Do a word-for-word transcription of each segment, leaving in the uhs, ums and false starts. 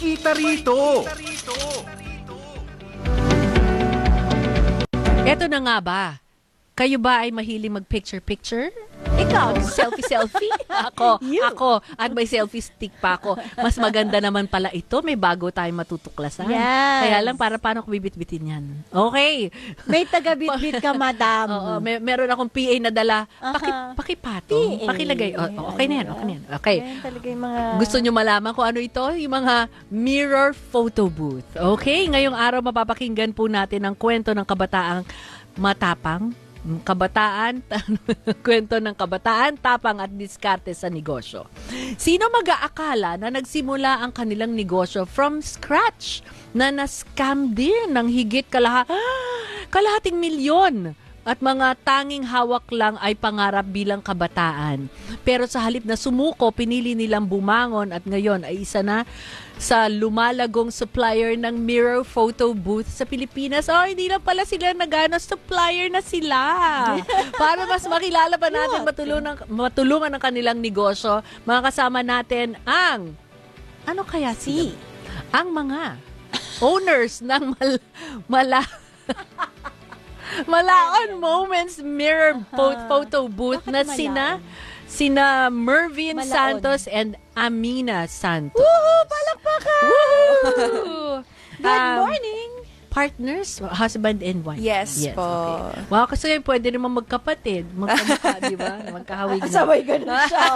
makikita rito. Eto na nga ba? Kayo ba ay mahilig mag-picture-picture? Ikaw, selfie-selfie? Ako, ako. At may selfie stick pa ako. Mas maganda naman pala ito. May bago tayong matutuklasan. Yes. Kaya lang, para paano ko bibit-bitin yan? Okay. May taga-bit-bit ka, madam. Oo, may, meron akong P A na dala. Paki, Aha. pakipatong. P A. Pakilagay. O, okay na yan, okay na yan. Okay. Ayan talaga yung mga... Gusto nyo malaman kung ano ito? Yung mga mirror photo booth. Okay, ngayong araw mapapakinggan po natin ang kwento ng kabataang matapang, kabataan, kwento ng kabataan, tapang at diskarte sa negosyo. Sino mag-aakala na nagsimula ang kanilang negosyo from scratch na na-scam din ng higit kalaha, kalahating milyon at mga tanging hawak lang ay pangarap bilang kabataan. Pero sa halip na sumuko, pinili nilang bumangon at ngayon ay isa na sa lumalagong supplier ng mirror photo booth sa Pilipinas. Oh, hindi lang pala sila nagano, supplier na sila. Para mas makilala pa natin, matulungan, matulungan ang kanilang negosyo, mga kasama natin ang, ano kaya si? Ang mga owners ng mal, mala, Malaon Moments Mirror Photo Booth na sina sina Mervin Malaon. Santos and Amina Santos. Woohoo! Palakpakan! Woohoo! Good Um, morning! Partners, husband and wife. Yes, po. Okay. Wow, kasi pwede naman magkapatid, magkamukha, di ba? Magkahawig na. Sabay ganun siya.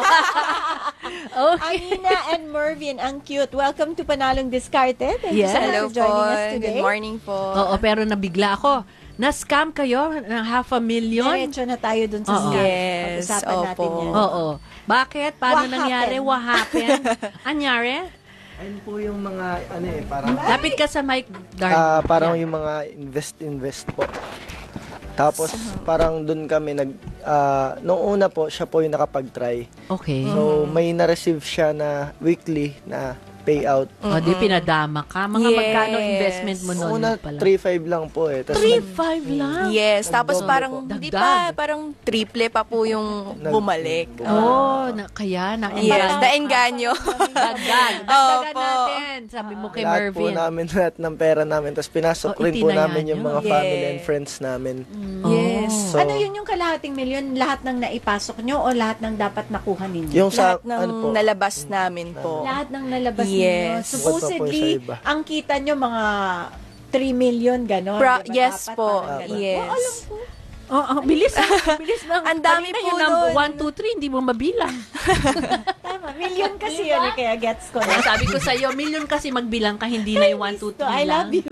Okay. Amina and Mervin, ang cute. Welcome to Panalong Discarded. Thank Yes. you so much Hello for po. joining us today. Good morning po. Oo, pero nabigla ako. Na-scam kayo ng half a million? Diretso na tayo dun sa Oo. scam. Yes, Pag-usapan natin opo. yan. Oo. Bakit? Paano What nangyari? happened? What happened? Anyari? Ayun po yung mga, ano eh, parang, Lapit ka sa mic, Darn. ah, parang yung mga invest-invest po. Tapos, parang dun kami nag, ah, nung una po, siya po yung nakapag-try. Okay. So, may na-receive siya na weekly na payout. O, di pinadama ka. Mga Yes. magkano investment mo noon Una, pala? three five lang po eh. Tapos, three nag- five lang? Yes, tapos Nagdoble parang, po. di Dagdag. pa, parang triple pa po yung Nag- bumalik. Oh, na, kaya na Yes, daengganyo. Dagdag. Dagdagan Opo. natin. Sabi mo kay lahat po Mervin. namin lahat ng pera namin. Tapos pinasok Oh, rin po itinaya namin yung niyo. mga Yes. family and friends namin. Yes. Oh. So, Ano yun yung kalahating milyon? Lahat ng naipasok nyo o lahat ng dapat nakuha ninyo? yung sa, Lahat ng ano po, nalabas namin po. Lahat ng nalabas Yes. ninyo. Bukod pa po Supposedly, sa iba. ang kita nyo mga three million, gano'n. Pra- diba? yes Dapat po. parang gano'n. Yes. Oh, alam ko. Oh, oh, bilis ah. Bilis na. Ang dami Kanina po yung number nun. one, two, three, hindi mo mabilang. Tama, million kasi yun eh, kaya gets ko na. Sabi ko sa'yo, million kasi magbilang ka, hindi na yung one, two, So, three I love lang. you.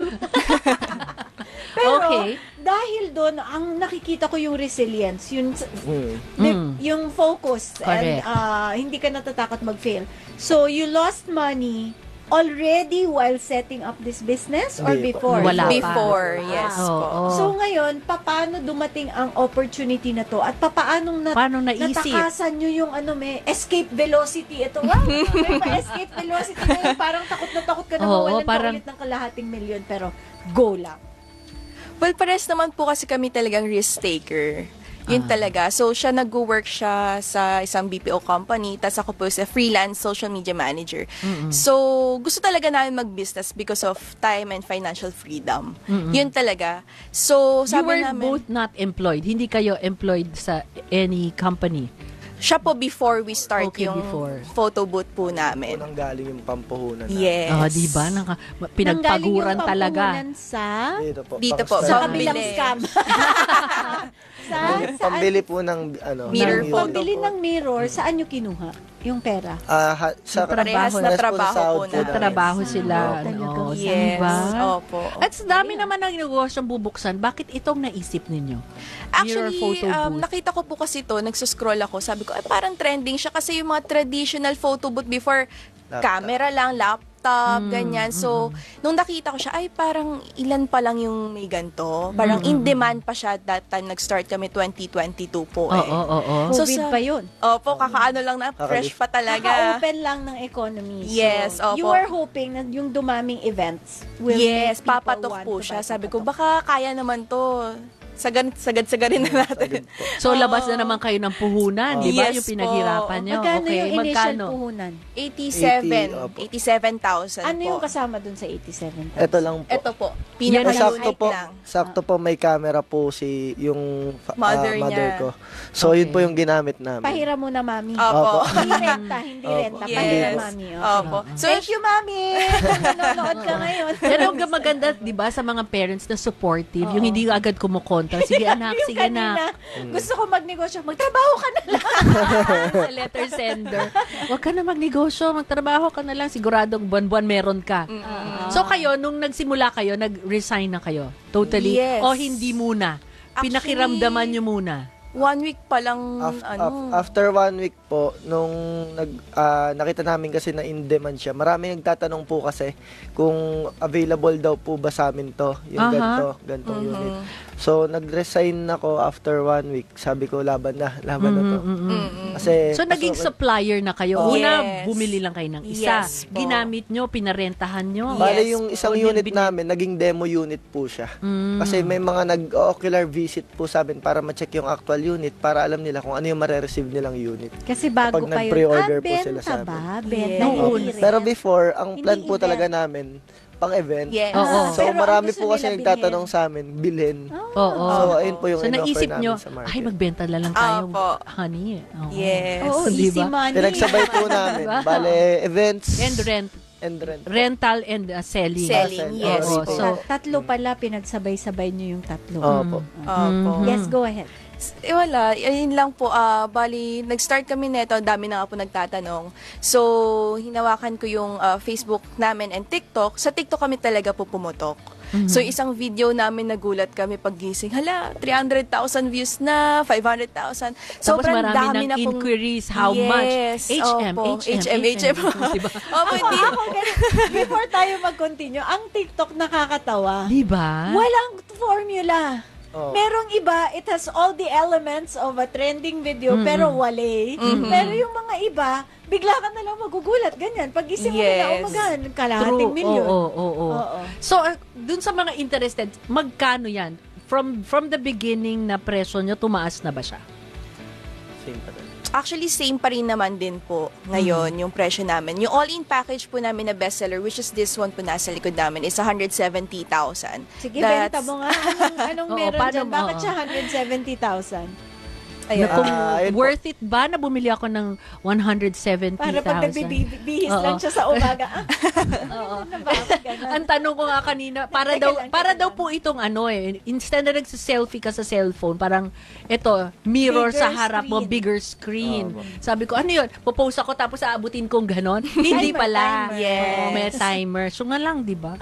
Pero, Okay. dahil doon, ang nakikita ko yung resilience, yun, hmm. Mm. yung focus, and Correct. uh, hindi ka natatakot mag-fail. So, you lost money already while setting up this business or Hindi po. before? Wala pa. Before, yes Oo, po. oo. So, ngayon, paano dumating ang opportunity na to? At paano na Paano naisip? natakasan nyo yung ano, may escape velocity. Ito, wow, may pa-escape velocity na yun. Parang takot na takot ka na Oo, mawalan parang- ka ulit ng kalahating milyon. Pero, go lang. Well, pares naman po kasi kami talagang risk taker. Yun Ah. talaga. So, siya nag-work siya sa isang B P O company, tas ako po sa freelance social media manager. So, gusto talaga namin mag-business because of time and financial freedom. Yun talaga. So, You sabi were namin, both not employed. Hindi kayo employed sa any company. siya po before we start Okay, yung before. photo booth po namin. Unang galing yung pampuhunan namin. Yes. Ah, di ba? Naka, pinagpaguran Nanggaling yung talaga. pampuhunan sa... Dito po. Dito po, pang- Sa Pambili. kabilang scam. sa, saan? Pambili po ng, ano, Mirror ng photo. Pambili ng mirror, saan nyo kinuha yung pera? Ah, ha, sa Parehas na parehas trabaho sa po sahod namin. namin. Trabaho sila. Ah, ano, talaga. di Yes. ba? Opo. At sa dami naman ng negosyong bubuksan, bakit itong naisip ninyo? Actually, Mirror photo um, booth. nakita ko po kasi to, nagsuscroll ako, sabi ko, ay parang trending siya kasi yung mga traditional photo booth before, Laptop. camera lang, laptop, Mm, ganyan. So, nung nakita ko siya, ay parang ilan pa lang yung may ganito. Parang in demand pa siya that time nag-start kami twenty twenty-two po Oo, eh. oo, oo. So, COVID sa- pa yun. Opo, kakaano lang na, fresh pa talaga. Kaka-open lang ng economy. So, Yes, opo. you were hoping na yung dumaming events will Yes, make people papatok want po to siya. buy Sabi ko, papatok. baka kaya naman to. sagad, sagad-sagarin na natin. Agad po. So, labas na naman kayo ng puhunan, di ba? Yes yung pinaghirapan po. nyo. Magkano Okay, yung initial magkano? puhunan? eighty-seven. eighty, opo. eighty-seven thousand Ano po. yung kasama dun sa eighty-seven thousand? Ito lang po. Ito po. Yan Eh, ang- sakto po, lang. sakto po may camera po si yung fa- ah, Mother mother niya. ko. So, yun Okay. po yung ginamit namin. Pahiram mo na, mami. Opo. Hindi renta, hindi Opo. renta. Yes. Pahiram, mami. Okay. Opo. So, Thank you, mami. Nanonood ka ngayon. Yan ang maganda, di ba, sa mga parents na supportive, yung hindi agad kumukontra. Sige anak, Yung sige kanina, anak. gusto ko magnegosyo. Magtrabaho ka na lang. Sa letter sender. Huwag ka na magnegosyo, magtrabaho ka na lang. Siguradong buwan-buwan meron ka. So kayo, nung nagsimula kayo, nag-resign na kayo? Totally? Yes. O hindi muna? Pinakiramdaman nyo muna? one week pa lang, Af- ano. af- after one week po, nung nag, ah, nakita namin kasi na in demand siya, marami nagtatanong po kasi kung available daw po ba sa amin to, yung Aha. ganito, gantong unit. So, nag-resign ako after one week. Sabi ko, laban na, laban na to. Mm-mm. Kasi, So, naging kaso- supplier na kayo. Oh. Una, Yes. bumili lang kayo ng isa. Yes po. Ginamit nyo, pinarentahan nyo. Bale, Yes yung po. isang Yung unit bin- namin, naging demo unit po siya. Mm. Kasi may mga nag-ocular visit po sa amin para ma-check yung actual unit, para alam nila kung ano yung mare-receive nilang unit. Kasi bago Kapag pa yun. nag-pre-order Ah, po sila benta sa amin. ba? Yes. Benta, Noon. hindi Pero rent. before, ang plan Hindi po event. talaga namin, pang-event. Yes. Oo. So, Pero ang marami gusto po kasi nila nagtatanong sa amin, bilhin. Oo. So, ayun po yung So, in-offer naisip namin nyo, sa market. ay, magbenta na lang tayo, Opo. honey. Oo. Yes. Oo, Di easy ba? money. Pinagsabay po namin. Diba? Bale, events And rent. and rent. po. Rental and uh, selling. Selling, Ah, yes Oo, po. so, tatlo pala, pinagsabay-sabay nyo yung tatlo. Opo. Opo. Mhm. Yes, go ahead. Eh, wala. Ayun lang po. ah bali, nag-start kami neto. Ang dami na nga po nagtatanong. So, hinawakan ko yung ah, Facebook namin and TikTok. Sa TikTok kami talaga po pumutok. So, isang video namin nagulat kami paggising. Hala, three hundred thousand views na, five hundred thousand. Tapos Sobrang marami dami ng na pong... inquiries, how Yes, much? H M, opo. H M, H M, H M. diba? Opo, hindi. Ako, ganun. Before tayo mag-continue, ang TikTok nakakatawa. Diba? Walang formula. Oo. Merong iba, it has all the elements of a trending video, pero wale. Pero yung mga iba, bigla ka na lang magugulat. Ganyan. Pag isip mo Yes. na, umagaan, True. kalahating milyon. Oo, oo, oo. Oo. So, uh, dun sa mga interested, magkano yan? From from the beginning na presyo nyo, tumaas na ba siya? Same pa rin. Actually, same pa rin naman din po ngayon yung presyo namin. Yung all-in package po namin na bestseller, which is this one po nasa likod namin, is one hundred seventy thousand. Sige, benta mo nga. Anong, anong Oo, meron paano dyan? mo? Bakit Oo. siya one hundred seventy thousand? Na Ayun. kung Ah, ayun po. worth it ba na bumili ako ng one hundred seventy Para pag thousand? nagbibihis Oo. lang siya sa umaga. Ah, Oo. ano ba? Ganun. Ang tanong ko nga kanina, para Teka daw lang, para teka daw lang. po itong ano eh, instead na nagsa-selfie ka sa cellphone, parang ito, mirror Bigger sa harap mo, screen. bigger screen. Oo. Sabi ko, ano yun? Popost ako tapos aabutin kong ganon? Hindi Timer, pala. timer. Yes. Oo, may timer. So nga lang, di ba?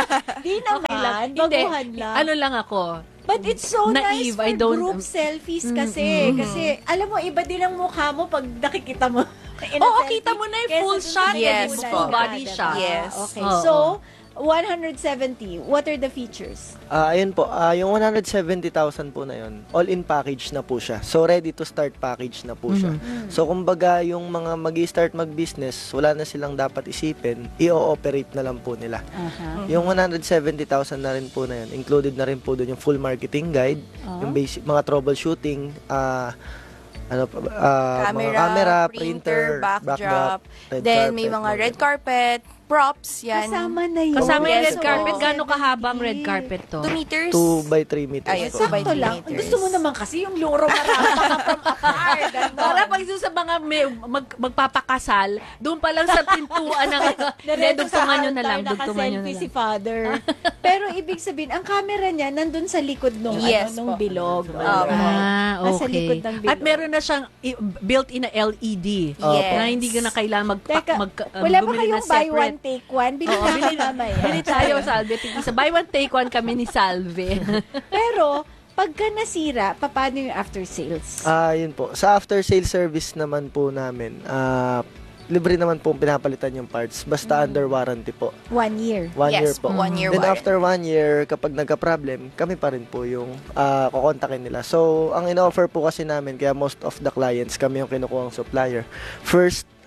Di naman. Hindi. Baguhan lang. Ano lang ako, But it's so Naive, nice for I don't- group selfies kasi. Kasi, alam mo, iba din ang mukha mo pag nakikita mo. in a Oo, selfie kita mo na yung kesa full dun sa shot, Yes, nagkukunan full ka, body diba? shot. Yes. Okay. Oo. So, one hundred seventy. What are the features? Ah, ayun po, ah, yung one hundred seventy thousand po na yun, all-in package na po siya. So, ready to start package na po siya. So, kumbaga, yung mga mag-start mag-business, wala na silang dapat isipin, i-ooperate na lang po nila. Aha. Yung one hundred seventy thousand na rin po na yun, included na rin po doon yung full marketing guide, yung basic, mga troubleshooting, ah, ano pa ba, ah, mga Camera, camera, printer, backdrop. red Then, may carpet, mga red carpet, props, yan. Kasama na yun. kasama yung Yes, red carpet. po. Gaano kahabang red carpet to? two meters. two by three meters. Ayun, po. two by Sakto three lang. meters. Gusto mo naman kasi yung luro marami ka from afar. Ganon. Para pag doon sa mga may, mag, magpapakasal, doon pa lang sa pintuan ng hindi, Diretso sa dugtungan nyo na lang, altar, dugtungan nyo na naka-selfie si lang. father. Pero ibig sabihin, ang camera niya nandun sa likod nung, Yes ano, nung po. bilog. Opo. Ah, Nasa okay. likod ng bilog. At meron na siyang i- built-in na L E D. Yes. Na hindi ka na kailangan mag, Teka, mag um, wala ba bumili kayong na buy separate. one, take one? Bili Oo, na bili, mamaya. bili tayo, Salve. Tig-isa. Buy one, take one kami ni Salve. Pero, pagka nasira, paano yung after sales? Ah, yun po. Sa after sale service naman po namin, ah, libre naman po pinapalitan yung parts basta under warranty po. One year. One Yes year po. po, one year Then warranty. after one year, kapag nagka-problem, kami pa rin po yung ah, kukontakin nila. So, ang in-offer po kasi namin, kaya most of the clients, kami yung kinukuhang supplier. First,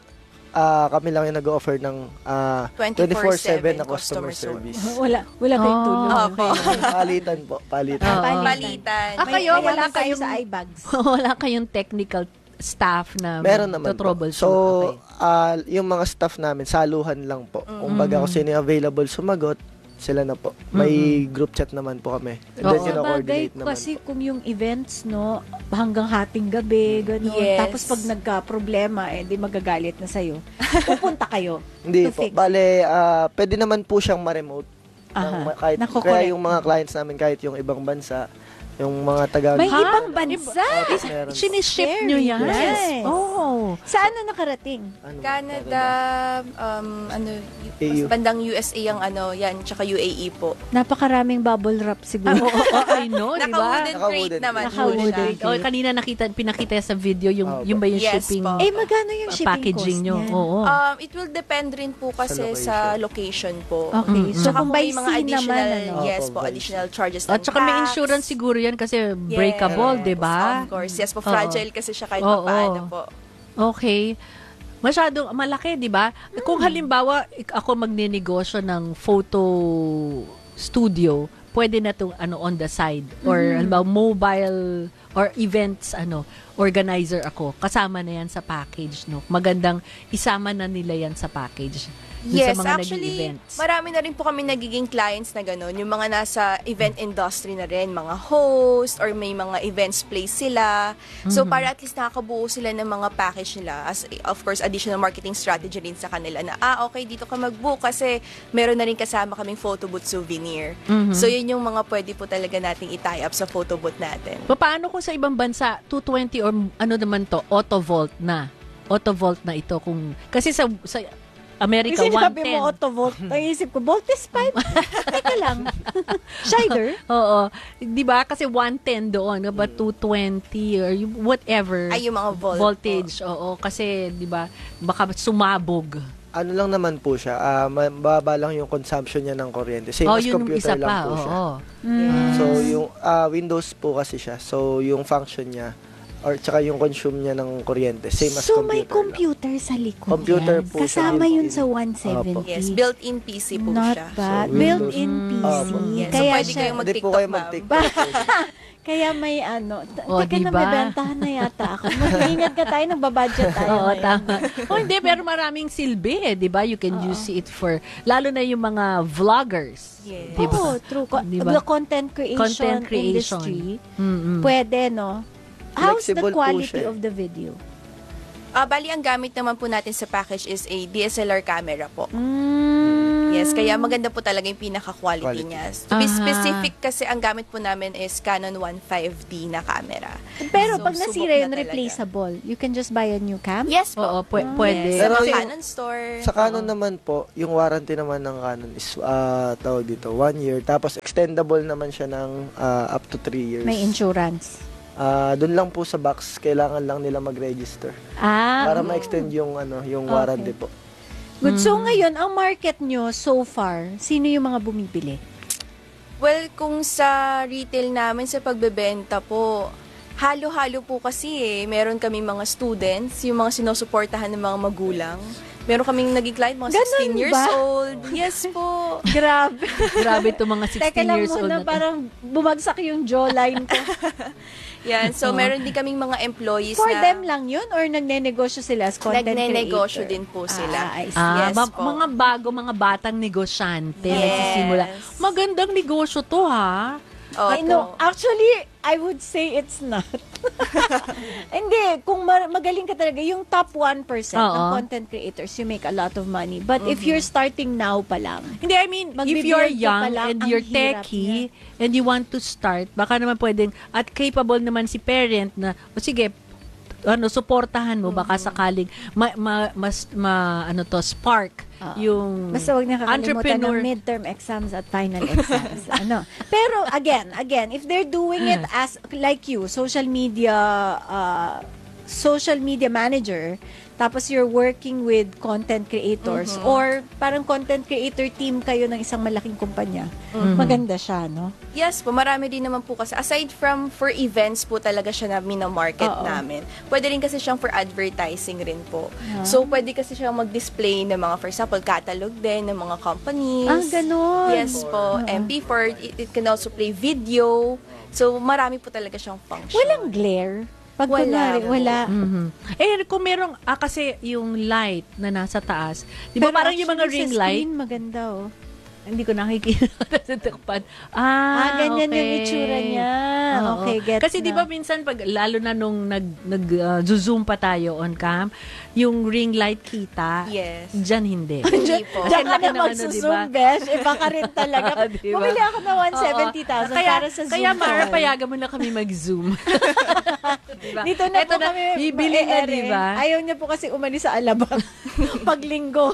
ah, kami lang yung nag-offer ng ah, twenty-four twenty-four seven na customer customer service. Wala, wala kayong Oh. tulong. Opo. Palitan po, palitan. Oo. Palitan. Palitan. Ah, kayo, May- wala mayaman tayo kayong- sa iBags. Wala kayong technical staff na Meron naman po. troubleshoot. So, Okay. ah, yung mga staff namin, saluhan lang po. Kung baga kung sino yung available sumagot, sila na po. May group chat naman po kami. And then, Oo. you know, Bagay coordinate naman kasi po. kung yung events, no, hanggang hating gabi, gano'n. Yes. Tapos pag nagka-problema, eh, di magagalit na sa'yo. Pupunta kayo. Hindi to po. fix. Bale, ah, pwede naman po siyang ma-remote. Aha. Ng ma- kahit, Nako, kaya correct. yung mga clients namin, kahit yung ibang bansa, yung mga taga... May Ha? ibang bansa. Tapos meron po. Siniship Very nyo yan? nice. Oh. Saan na nakarating? Ano, Canada, um, ano, A U. bandang U S A ang ano, yan, tsaka U A E po. Napakaraming bubble wrap Ah, siguro. oo, oo, I know, di ba? Naka-wooden Naka-wooden crate crate. naman po Naka-wooden siya. Oh, kanina nakita, pinakita sa video yung, Opo. yung ba yung Yes shipping po. eh, magkano yung shipping packaging cost nyo? niyan? Oo. Um, it will depend rin po kasi sa location, po. Okay, Mm. so Tsaka kung kung by may mga sea additional, naman, ano? yes Opo, po, by additional charges At ng saka may tax. insurance siguro yan kasi breakable, Yes, di ba? Of course. Yes po, Oo. fragile kasi siya kahit Oo. paano po. Okay. Masyadong malaki, di ba? Kung halimbawa, ik- ako magninegosyo ng photo studio, pwede na itong ano, on the side. Or halimbawa, mobile or events ano organizer ako. Kasama na yan sa package. No? Magandang isama na nila yan sa package. Dun Yes, sa mga naging actually, events. marami na rin po kami nagiging clients na gano'n. Yung mga nasa event industry na rin, mga host, or may mga events place sila. So, para at least nakakabuo sila ng mga package nila. As, of course, additional marketing strategy rin sa kanila na, ah, okay, dito ka mag-book kasi meron na rin kasama kaming photo booth souvenir. So, yun yung mga pwede po talaga nating i-tie up sa photo booth natin. Pa- Paano kung sa ibang bansa, two twenty or ano naman to, auto vault na. Auto vault na ito. Kung, kasi sa, sa America, Kasi one sinabi ten. mo auto-volt. Naisip ko, voltage pipe? Teka lang. Shider? Oo. Di ba? Kasi one ten doon. Ba two twenty or yung whatever. Ay, yung mga volt po. voltage. Oo. Kasi, di ba, baka sumabog. Ano lang naman po siya, ah, mababa lang yung consumption niya ng kuryente. Same Oh, as yun yung computer isa lang pa. po siya. Oo. So, yung ah, Windows po kasi siya. So, yung function niya, or tsaka yung consume niya ng kuryente, same as So, computer may lang. computer sa likod Computer yan. po siya, Kasama yun built-in. sa one seventy. Yes, built-in P C po Not siya. bad. So, Built-in P C. Opo. Yes, so Kaya pwede siya, kayong Hindi po mag-TikTok, kayo ma'am. mag-TikTok. kaya may ano. t- Oh, Teka, diba? nabibentahan na yata ako. Mag-ingat ka tayo, nagbabudget tayo. Oo, ngayon. tama. Oh, hindi, pero maraming silbi eh, di ba? You can use it for, lalo na yung mga vloggers. Yes. Di ba? Oo, true. Co- Diba? The content creation Content creation. industry, Mm-mm. pwede, no? How's the Flexible po quality siya eh. of the video? Ah, bali, ang gamit naman po natin sa package is a D S L R camera po. Mm. Yes, kaya maganda po talaga yung pinaka-quality Quality. niya. To be Aha. specific kasi ang gamit po namin is Canon one five D na camera. Pero So, pag nasira subok yun, na talaga. replaceable. You can just buy a new cam? Yes po. Oo, pwe- pwede. Yes, sa Pero mga yung- Canon store. Sa Canon naman po, yung warranty naman ng Canon is ah, tawag dito, one year. Tapos extendable naman siya ng ah, up to three years. May insurance. Ah, doon lang po sa box, kailangan lang nila mag-register Ah, para ma-extend yung ano, yung Okay. warranty po. good. So ngayon, ang market nyo so far, sino yung mga bumibili? Well, kung sa retail namin, sa pagbebenta po, halo-halo po kasi eh. Meron kaming mga students, yung mga sinusuportahan ng mga magulang. Meron kaming naging client, mga Ganun sixteen years ba? old. Yes po. Grabe. Grabe itong mga Teka sixteen lang years old muna, na to. parang bumagsak yung jawline ko. Yan. So, meron din kaming mga employees For na them lang yun or nagnenegosyo sila as content nagne-negosyo creator? din po sila. Ah, I see. Ah, Yes ma- po. mga bago, mga batang negosyante, Yes. nagsisimula. Magandang negosyo to, ha? Opo. I know. Actually, I would say it's not. Hindi, kung ma- magaling ka talaga, yung top one percent ng Oo. content creators, you make a lot of money. But if you're starting now pa lang, Hindi, I mean, if Magbibuild you're ka young pa lang, and ang you're hirap techie and you want to start, baka naman pwedeng, at capable naman si parent na, o sige, ano, suportahan mo, baka sakaling ma, ma, mas, ma, ano to, spark Oo. yung basta wag niya kakalimutan entrepreneur. ng midterm exams at final exams. ano. Pero again, again, if they're doing it as like you, social media uh, social media manager, tapos you're working with content creators or parang content creator team kayo ng isang malaking kumpanya. Maganda siya, no? Yes po, marami din naman po kasi. Aside from for events po talaga siya na minamarket Oo. namin. Pwede rin kasi siyang for advertising rin po. So, pwede kasi siyang mag-display ng mga, for example, catalog din ng mga companies. Ah, ganun. Yes po, M P four. It, it can also play video. So, marami po talaga siyang function. Walang glare. Pag Wala kunwari, po. wala. Mhm. Eh, kung merong, ah, kasi yung light na nasa taas, di ba Pero parang yung mga actually, ring sa light, screen, maganda, oh. hindi ko nakikita sa takpan. Ah, Ah, ganyan okay. yung itsura niya. Oo. Okay, gets Kasi na. di ba minsan, pag, lalo na nung nag, nag uh, zoom pa tayo on cam, yung ring light kita, Yes. dyan hindi. Hindi po. Diyan ka laki na ng ano, magsusum, diba? besh. Iba ka rin talaga. Diba? Bumili ako ng one hundred seventy thousand kaya, para sa Zoom Kaya, Mara, call. payagan mo na kami mag-zoom. diba? Dito na Eto po kami bibili na, ma-e-ere. diba? Ayaw niya po kasi umalis sa Alabang pag linggo.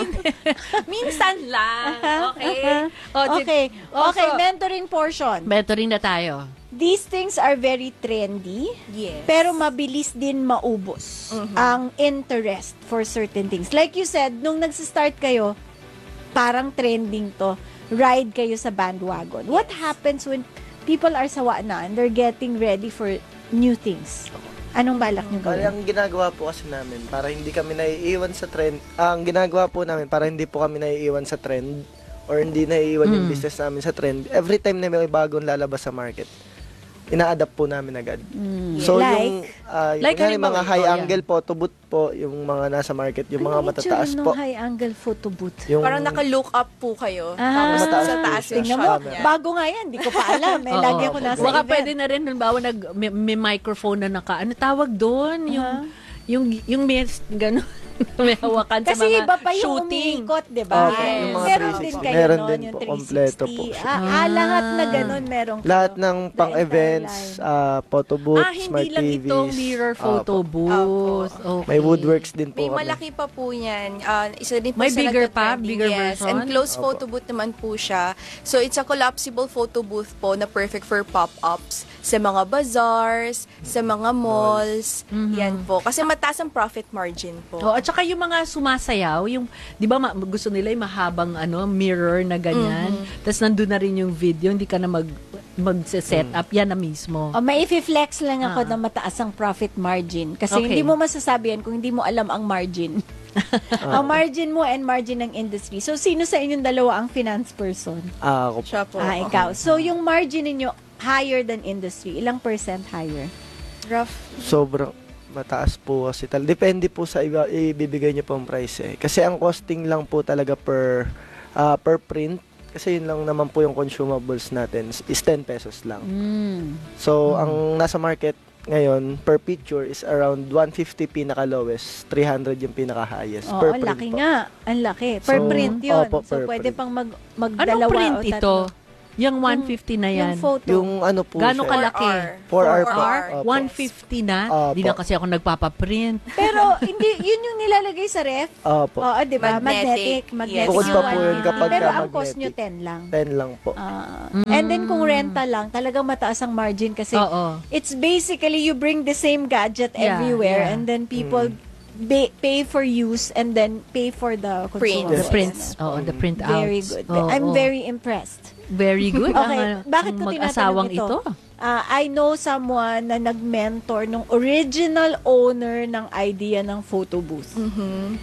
Minsan lang. Okay. O, di- Okay. o, Okay, so, mentoring portion. mentoring na tayo. These things are very trendy, Yes. pero mabilis din maubos ang interest for certain things. Like you said, nung nagsistart kayo, parang trending to. Ride kayo sa bandwagon. What happens when people are sawa na and they're getting ready for new things? Anong balak nyo Bali, gawin? ang ginagawa po kasi namin, para hindi kami naiiwan sa trend, ang ginagawa po namin, para hindi po kami naiiwan sa trend, or hindi naiiwan yung Mm. business namin sa trend, every time na may bagong lalabas sa market, ina-adapt po namin agad. Mm. So, Like? yung, ah, yung Like kunyari, halimbawa, mga high oh, yeah. angle photo booth po, yung mga nasa market, yung mga Anong matataas itsura po. ng high-angle photo booth? Yung, Parang naka-look up po kayo. Ah, tapos mataas sa po taas siya. yung Tingnan shot mo, niya. bago nga yan, di ko pa alam. Eh, Oo. lagi ako nasa Baka event. pwede na rin, halimbawa, nag, may, may microphone na naka, ano tawag doon? Yung, Aha. yung, yung may, gano'n, may hawakan sa Kasi mga iba pa yung shooting. umiikot, di ba? Opo, yung mga Meron three din sixty. kayo Meron nun, din yung po, three kompleto sixty. po siya. Ah, ah, lahat na ganun meron kayo. lahat ng The pang-events, entire ah, photo booth, Ah, smart hindi lang T Vs. itong mirror photo Opo. booth. Okay. May woodworks din po May kami. malaki pa po yan. Ah, isa din po May sa bigger pa? nagtatrending. Bigger yes. version? And closed Opo. photo booth naman po siya. So, it's a collapsible photo booth po na perfect for pop-ups sa mga bazaars, sa mga malls. Yan po. Kasi mataas ang profit margin po. Oh, at saka yung mga sumasayaw, yung 'di ba ma- gusto nila yung mahabang ano, mirror na ganyan. Tapos nandun na rin yung video, hindi ka na mag mag-set up yan na mismo. O, may i-flex lang ako Ah. na mataas ang profit margin. Kasi Okay. hindi mo masasabi yan kung hindi mo alam ang margin. ang margin mo and margin ng industry. So, sino sa inyong dalawa ang finance person? Ah, ako po. Siya po. Ah, ikaw. So, yung margin ninyo higher than industry. Ilang percent higher? Rough. Sobrang mataas po kasi tal. Depende po sa iba, ibibigay niyo pong price eh. Kasi ang costing lang po talaga per ah, per print, kasi yun lang naman po yung consumables natin is ten pesos lang. Mm. So, ang nasa market ngayon per picture is around one fifty pinaka lowest, three hundred yung pinaka highest Oo, per ang print laki po. nga. Ang laki. Per So, print yun. opo, so, per pwede print. pang mag, Anong magdalawa print o ito? tatlo. Yung one fifty na yan. Yung photo. Yung ano po Gaano siya. kalaki? four R four po. R. Opo. one fifty na? Opo. Di na kasi ako nagpapaprint. Pero, hindi, yun yung nilalagay sa ref. Opo. Oo, di ba? Magnetic. Magnetic. Magnetic. Yes. Bukod yung pa po yun one fifty. kapag Pero ka ang cost nyo magnetic. ten lang. ten lang po. Ah. And then kung renta lang, talagang mataas ang margin kasi Oo. it's basically you bring the same gadget Yeah, everywhere yeah. and then people ba- pay for use and then pay for the Print. consumables. The prints. Oo, the print outs. Very good. Oo, I'm oo. very impressed. Very good. Okay, ang, bakit ang ko mag-asawang tinatanong ito? ito? Ah, I know someone na nag-mentor nung original owner ng idea ng photo booth. Mhm.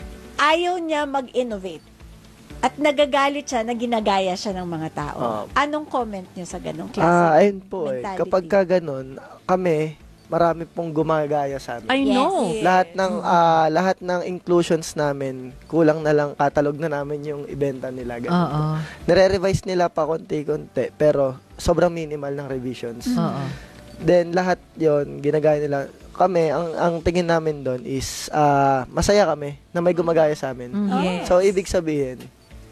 Ayaw niya mag-innovate. At nagagalit siya na ginagaya siya ng mga tao. Ah. Anong comment niyo sa ganong klase? Ah, ayun po eh. mentality? Kapag ka ganun, kami, marami pong gumagaya sa amin. I Yes. know. Yes. Lahat ng ah, lahat ng inclusions namin, kulang na lang catalog na namin yung ibenta nila. Ganun po. Oo. Nire-revise nila pa konti-konti, pero sobrang minimal ng revisions. Oo. Then lahat 'yon ginagaya nila. Kami, ang ang tingin namin doon is ah, masaya kami na may gumagaya sa amin. Mm, yes. So ibig sabihin,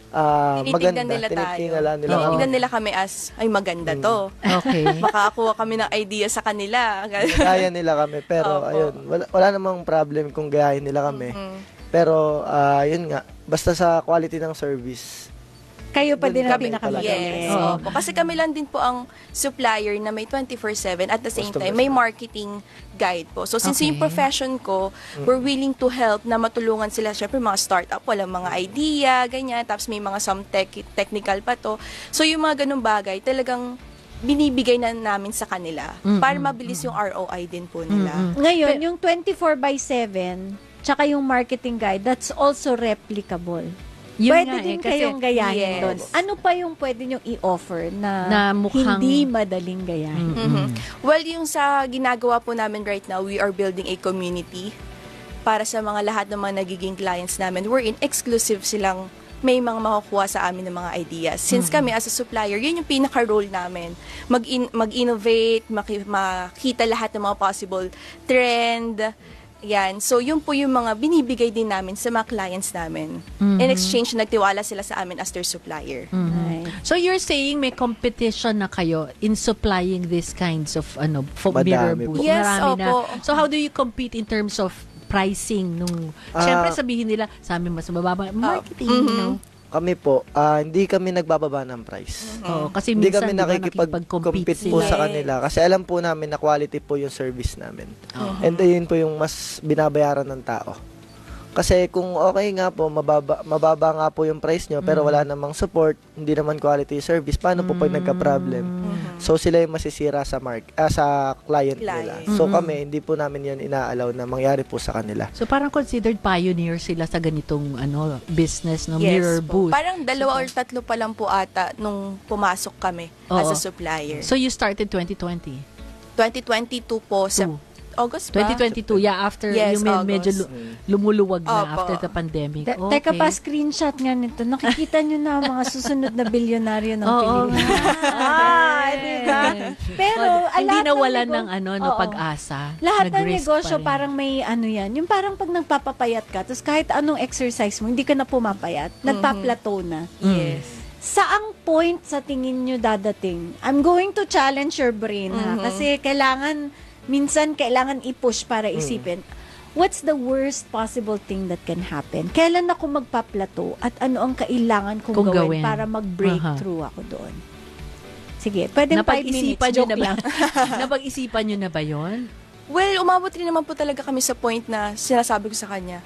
ah, Tinitignan maganda, nila tayo. tinitingala nila. Oo. Tinitignan nila kami as, ay maganda to. Okay. Makakuha kami ng idea sa kanila. Gaya nila kami, pero Opo. ayun, wala, wala namang problem kung gayahin nila kami. Mm. Pero, ah, yun nga, basta sa quality ng service. Kayo pa din ang Kami pinakamagaling. Yes. Oo. Opo. Kasi kami lang din po ang supplier na may twenty-four seven at the same Customer time may service. marketing guide po. So since Okay. yung profession ko, we're willing to help na matulungan sila. Syempre mga startup, walang mga idea, ganyan. Tapos may mga some tech, technical pa to. So yung mga ganung bagay, talagang binibigay na namin sa kanila para mabilis yung R O I din po nila. Ngayon, yung twenty-four by seven, tsaka yung marketing guide, that's also replicable. Yun pwede nga eh, din kasi- kayong gayahin Yes. doon. Ano pa yung pwede nyong i-offer na, Na mukhang- hindi madaling gayahin? Mhm. Well, yung sa ginagawa po namin right now, we are building a community para sa mga lahat ng mga nagiging clients namin. We're in exclusive silang may mga makukuha sa amin ng mga ideas. Since kami as a supplier, yun yung pinaka-role namin. Mag-in- mag-innovate, maki- makita lahat ng mga possible trend. Yan. So, yun po yung mga binibigay din namin sa mga clients namin. In exchange, nagtiwala sila sa amin as their supplier. Right. So you're saying may competition na kayo in supplying these kinds of ano fo- Madami mirror po. booths? Yes, Marami opo. na. So how do you compete in terms of pricing nung Ah, syempre sabihin nila sa amin mas mababa marketing, you know? Kami po, ah, hindi kami nagbababa ng price. Oo, kasi Hindi minsan kami di ba, nakikipag-compete nakikipag-compete po sila. sa kanila. Kasi alam po namin na quality po yung service namin. And ayun po yung mas binabayaran ng tao. Kasi kung okay nga po, mababa, mababa nga po yung price nyo, pero wala namang support, hindi naman quality service, paano po pag nagka-problem? So sila yung masisira sa mark, ah, sa client, nila. Client. So kami, hindi po namin yan inaalaw na mangyari po sa kanila. So parang considered pioneer sila sa ganitong ano business no Yes mirror po. booth. Parang dalawa or tatlo pa lang po ata nung pumasok kami as Oo. a supplier. So you started twenty twenty. twenty twenty-two po, Sep- August ba? twenty twenty-two, yeah, after Yes, yung med- medyo August. lu- lumuluwag na Opo. after the pandemic. Te- Okay. Teka pa, screenshot nga nito. Nakikita nyo na ang mga susunod na bilyonaryo ng Oo Pilipinas. ah, di ba? Pero, hindi lahat na ng wala nego- ng ano, no, Oo. pag-asa. Lahat ng Nag-risk negosyo pa rin. parang may ano yan. Yung parang pag nagpapapayat ka, tapos kahit anong exercise mo, hindi ka na pumapayat. Nagpa-plateau na. Yes. Saang point sa tingin nyo dadating? I'm going to challenge your brain, ha? Kasi kailangan, minsan kailangan i-push para isipin, what's the worst possible thing that can happen? Kailan ako magpa-plateau at ano ang kailangan kong Kung gawin, gawin. para mag-breakthrough ako doon? Sige, pwede five minutes. Napag-isipan nyo Joke na ba? lang. Napag-isipan nyo na ba yon? Well, umabot rin naman po talaga kami sa point na sinasabi ko sa kanya,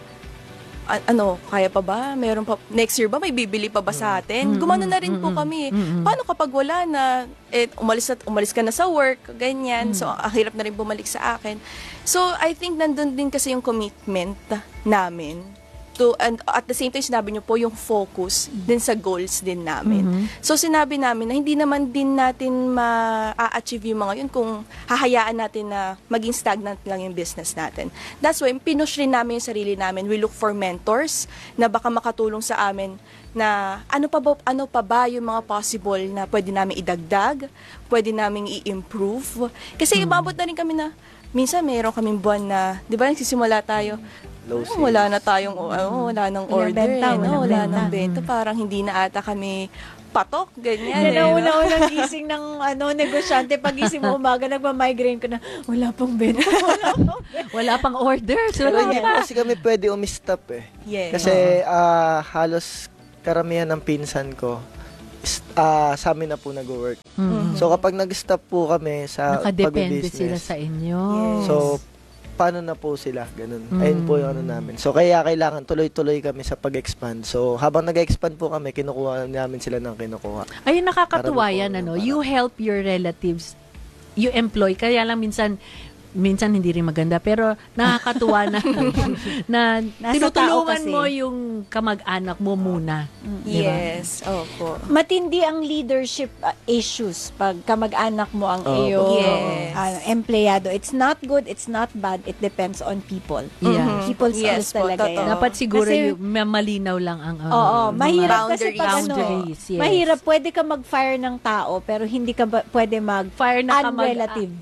"A- ano, kaya pa ba? Meron pa, next year ba may bibili pa ba sa atin? Gumano na rin po kami. Paano kapag wala na, eh, umalis, at, umalis ka na sa work, ganyan. So, ang hirap na rin bumalik sa akin. So, I think nandun din kasi yung commitment namin to, and at the same time, sinabi niyo po yung focus din sa goals din namin. So, sinabi namin na hindi naman din natin ma-achieve yung mga yun kung hahayaan natin na maging stagnant lang yung business natin. That's why, pinush rin namin yung sarili namin. We look for mentors na baka makatulong sa amin na ano pa ba, ano pa ba yung mga possible na pwede namin idagdag, pwede namin i-improve. Kasi umabot na rin kami na, minsan mayroon kaming buwan na, di ba, nagsisimula tayo, Low oh, sales. wala na tayong, oh, wala nang Walang order, benta, eh, no? walang wala benta. nang benta, parang hindi na ata kami patok, ganyan. Yan eh, ang no? una-unang gising ng ano, negosyante. Pag gising mo umaga, nagma-migraine ko na, wala pang benta. Wala pang benta. Wala pang order. So, Pero wala hindi pa. po kasi kami pwede umistop eh. Yes. Kasi ah, halos karamihan ng pinsan ko is- ah, sa amin na po nag-work. So kapag nag-stop po kami sa Nakadepende pag-business, sila sa inyo. Yes. so paano na po sila? Ganun. Ayun po yung ano namin. So kaya kailangan tuloy-tuloy kami sa pag-expand. So habang nag-expand po kami, kinukuha namin sila ng kinukuha. Ayun, nakakatuwa Para yan, po, ano. para- You help your relatives. You employ. Kaya lang minsan, minsan hindi rin maganda. Pero nakakatuwa na, na Nasa tinutulungan tao kasi. mo yung kamag-anak mo muna. Di ba? Yes, opo. Matindi ang leadership uh, issues pag kamag-anak mo ang Oo. iyong Yes. uh, empleyado. It's not good, it's not bad, it depends on people. Yeah. People Yes skills po, talaga totoo. yan. Dapat siguro Kasi- yung ma- malinaw lang ang ano, Oo, mga mahirap kasi pag ano, boundaries, yes. mahirap, pwede ka mag-fire ng tao, pero hindi ka ba, pwede mag Fire na kamag- unrelative.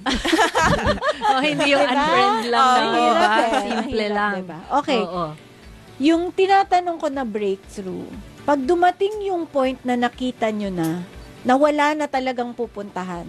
oh, hindi yung Diba? unfriend lang Oo, na, mahirap diba? eh, Simple mahirap, lang. diba? Okay. Oo. Yung tinatanong ko na breakthrough, pag dumating yung point na nakita nyo na, na wala na talagang pupuntahan,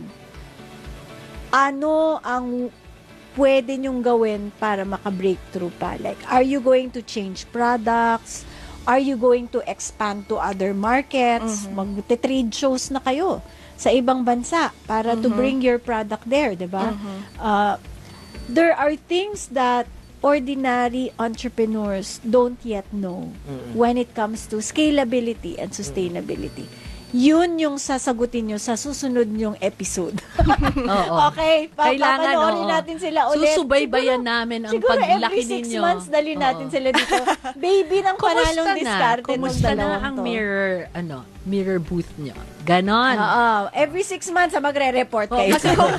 ano ang pwede nyong gawin para maka-breakthrough pa? Like, are you going to change products? Are you going to expand to other markets? Mag-trade shows na kayo sa ibang bansa para to bring your product there, di ba? Uh, there are things that ordinary entrepreneurs don't yet know when it comes to scalability and sustainability. Yun yung sasagutin nyo sa susunod nyong episode. Oo. Okay, Kailangan, papanoorin oo. natin sila ulit. Susubaybayan namin ang Siguro paglaki every six ninyo. months dali natin Oo. sila dito. Baby ng panalong Kumusta na? diskarte ng Kumusta na dalawang ang to. mirror, ano, mirror booth nyo? Ganon. Oo. Every six months, ah, magre-report Oo, kayo. kasi kung-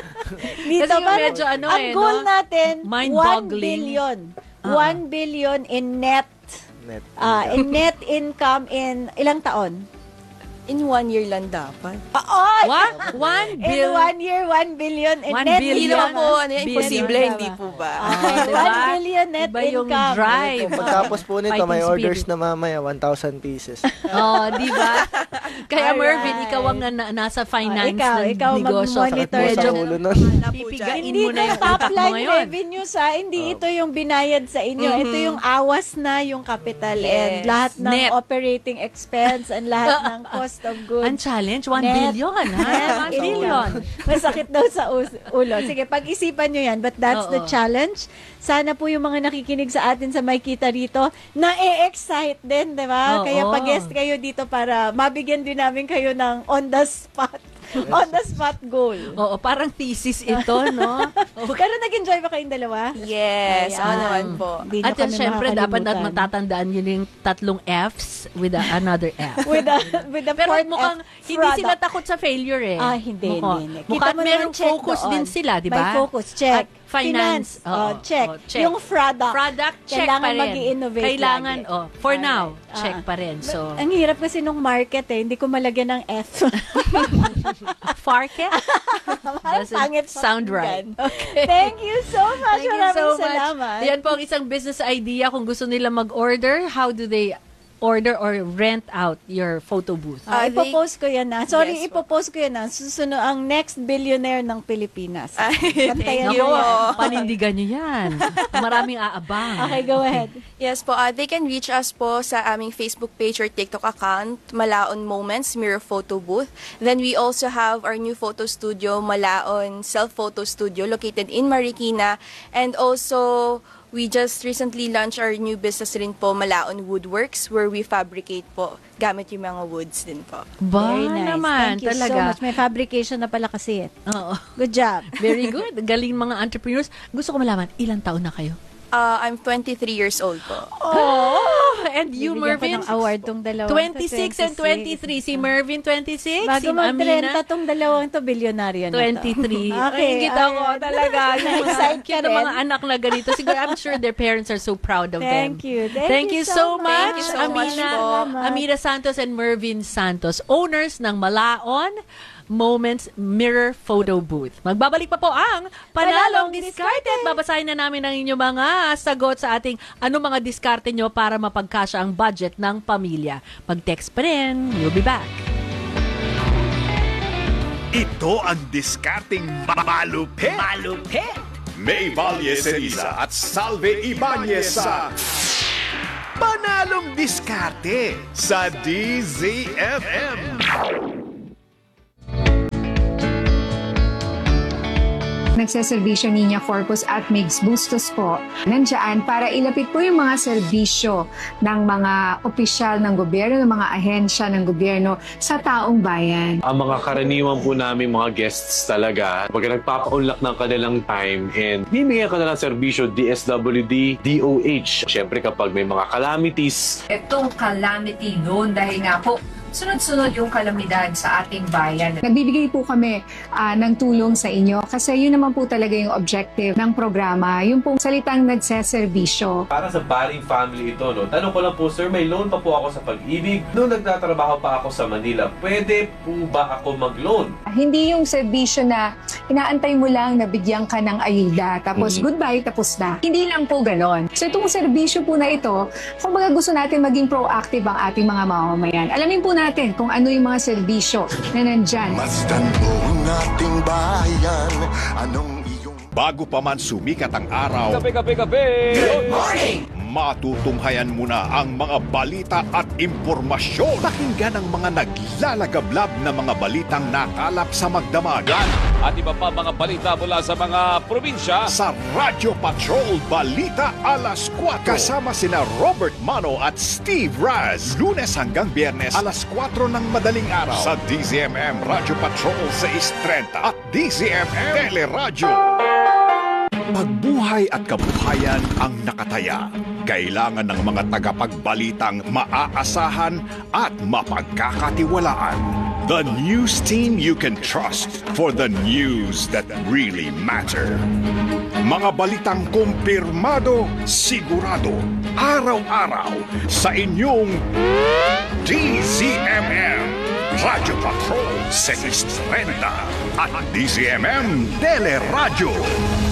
Dito, kasi yung parang medyo ano ang eh, goal no? natin, one Mind-boggling. billion. Oo. one billion in net, Net. ah, in net income in ilang taon? In one year lang dapat. Ah, oh! What? One In bill? one year, one billion in One net billion. Hindi income. naman po, ano, Billion. imposible, Billion. hindi po ba? Okay, Diba? one billion net Iba yung income. drive. Pagtapos po nito, may Fighting orders spirit. na mamaya, one thousand pieces. Oh, di ba? Kaya Alright. Mervin, ikaw ang na, na- nasa finance Oh, ikaw, ng ikaw negosyo. mag-monitor Sakit po sa sa ulo. ulo nun. Pipigain Hindi mo na ito yung top utak mo line ngayon. revenue sa, hindi ito yung binayad sa inyo. Ito yung awas na yung capital and Yes. lahat ng Net. operating expense and lahat ng cost of goods. Ang challenge, one Net. billion, ha? Net one billion. income. Masakit daw sa us- ulo. Sige, pag-isipan nyo yan. But that's the Oo. challenge. Sana po yung mga nakikinig sa atin sa May Kita rito, na-e-excite din, di ba? Oo. Kaya pag-guest kayo dito para mabigyan din namin kayo ng on the spot. on the spot goal. Oo, parang thesis ito, no? Pero nag-enjoy ba kayong dalawa? Yes, Ayan. ako naman po. Hindi nyo At yan, kami syempre, dapat makakalimutan. nat matatandaan yun yung tatlong F's with a, another F. With the, with the Pero fourth mukhang F, hindi sila product. takot sa failure eh. Ah, hindi, Mukha- hindi. hindi. Mukhang mo merong naman check focus doon. din sila, di ba? May focus, check. At finance, oh, oo, check. oo, check. Yung product. Product, check Kailangan pa rin. mag-i-innovate Kailangan, lagi. oh, for Alright. now, Ah. check pa rin. So, Ang hirap kasi nung market eh, hindi ko malagyan ng F. Farket? Parang Doesn't pangit sound right. pakinggan. Thank you so much. Thank you Maraming so much. salamat. Yan po ang isang business idea. Kung gusto nila mag-order, how do they order or rent out your photo booth? Ah, Ah, they- ipopost ko yan na. Sorry, Yes po. ipopost ko yan na. Susunod ang next billionaire ng Pilipinas. Ay, Bantayan thank you. mo yan. Panindigan nyo yan. Maraming aabang. Okay, go ahead. Yes po, uh, they can reach us po sa aming Facebook page or TikTok account, Malaon Moments Mirror Photo Booth. Then we also have our new photo studio, Malaon Self Photo Studio, located in Marikina. And also, we just recently launched our new business rin po, Malaon Woodworks, where we fabricate po gamit yung mga woods din po. Ba Very nice. naman, Thank you talaga. so much. May fabrication na pala kasi. Oo. Good job. Very good. Galing mga entrepreneurs. Gusto ko malaman, ilang taon na kayo? Uh, I'm twenty-three years old po. Oh! And you, Bibigyan ko Mervin? ng award tong dalawang twenty-six to, and twenty-three. Si Mervin, twenty-six. Bago si mag-trenta Amina, tong dalawang to, bilyonaryo na to. twenty-three. Okay, Ay, kita ko ayan. talaga. Yung mga, Na-excite ka cute na mga rin. anak na ganito. Siguro, I'm sure their parents are so proud of Thank them. you. Thank, Thank you so much, Thank you so much Amina, po. Amina Santos and Mervin Santos, owners ng Malaon Moments Mirror Photo Booth. Magbabalik pa po ang Panalong Panalong Diskarte at babasahin na namin ang inyong mga sagot sa ating ano mga diskarte nyo para mapagkasya ang budget ng pamilya. Mag-text pa rin. We'll be back. Ito ang diskarting malupit. Malupit. May Valle Ceriza at Salve Ibanez sa Panalong Diskarte sa D Z F M. Nagseservisyo Niña Corpus at Migs Bustos po. Nandiyan para ilapit po yung mga serbisyo ng mga opisyal ng gobyerno, ng mga ahensya ng gobyerno sa taong bayan. Ang mga karaniwan po namin mga guests talaga, pag nagpapaunlak ng kanilang time and bibigyan ka na ng serbisyo D S W D, D O H. Siyempre kapag may mga calamities, Itong calamity noon dahil nga po sunod-sunod yung kalamidad sa ating bayan. Nagbibigay po kami ah, ng tulong sa inyo kasi yun naman po talaga yung objective ng programa, yung pong salitang nagseservisyo. Para sa Baling family ito, no? Tanong ko lang po, sir, may loan pa po ako sa Pag-ibig. Noong nagtatrabaho pa ako sa Manila, pwede po ba ako mag-loan? Hindi yung serbisyo na inaantay mo lang na bigyan ka ng ayuda, tapos Mhm. goodbye, tapos na. Hindi lang po ganon. So itong serbisyo po na ito, kung baga gusto natin maging proactive ang ating mga mamamayan. Alamin po natin kung ano yung mga serbisyo na nandyan. Masdan mo ang ating bayan. Anong iyong... Bago pa man sumikat ang araw, Kape, kape, kape! Good morning! matutunghayan mo na ang mga balita at impormasyon. Pakinggan ang mga naglalagablab na mga balitang nakalap sa magdamagan. At iba pa mga balita mula sa mga probinsya. Sa Radyo Patrol Balita Alas kwatro. Kasama sina Robert Mano at Steve Raz. Lunes hanggang Biyernes alas kwatro ng madaling araw. Sa D Z M M Radyo Patrol six thirty at D Z M M Teleradyo. Pagbuhay at kabuhayan ang nakataya. Kailangan ng mga tagapagbalitang maaasahan at mapagkakatiwalaan. The news team you can trust for the news that really matter. Mga balitang kumpirmado, sigurado, araw-araw sa inyong D Z M M Radyo Patrol six thirty at D Z M M Teleradyo.